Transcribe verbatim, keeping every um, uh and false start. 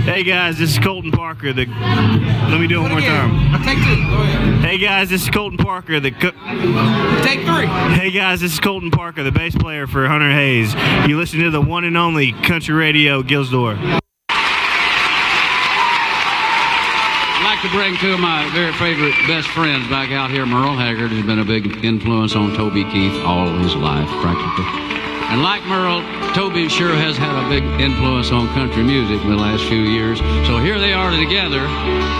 Hey guys, this is Colton Parker. The let me do it one more time. Take two. Go ahead. Hey guys, this is Colton Parker. The Take three. Hey guys, this is Colton Parker, the bass player for Hunter Hayes. You listen to the one and only Country Radio Gilsdor. I'd like to bring two of my very favorite best friends back out here. Merle Haggard has been a big influence on Toby Keith all his life, practically. And like Merle, Toby sure has had a big influence on country music in the last few years. So here they are together.